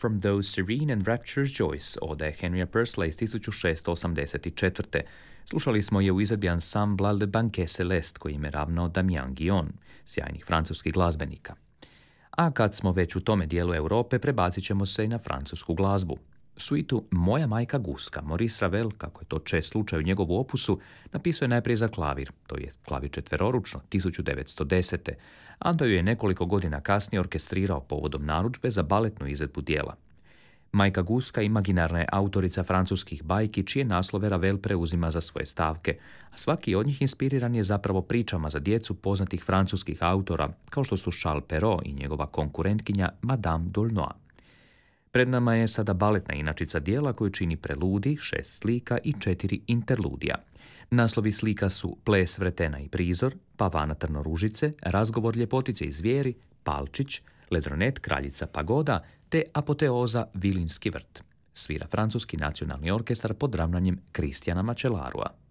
From Those Serene and Rapturous Joys odaje Henrya Purcella iz 1684. Slušali smo je u izvedbi ansambla Le Banquet Celeste kojim je ravnao Damien Guillon, sjajnih francuskih glazbenika. A kad smo već u tome dijelu Europe, prebacit ćemo se i na francusku glazbu. Suitu Moja majka guska Maurice Ravel, kako je to čest slučaj u njegovu opusu, napisao je najprije za klavir, to je klavir četveroručno, 1910. a onda ju je nekoliko godina kasnije orkestrirao povodom narudžbe za baletnu izvedbu dijela. Majka guska imaginarna je autorica francuskih bajki čije naslove Ravel preuzima za svoje stavke, a svaki od njih inspiriran je zapravo pričama za djecu poznatih francuskih autora, kao što su Charles Perrault i njegova konkurentkinja Madame d'Aulnoy. Pred nama je sada baletna inačica dijela koju čini preludi, 6 slika i 4 interludija. Naslovi slika su Ples vretena i prizor, Pavana trnoružice, Razgovor ljepotice i zvijeri, Palčić, Ledronet kraljica pagoda te Apoteoza Vilinski vrt. Svira francuski nacionalni orkestar pod ravnanjem Kristijana Mačelarua.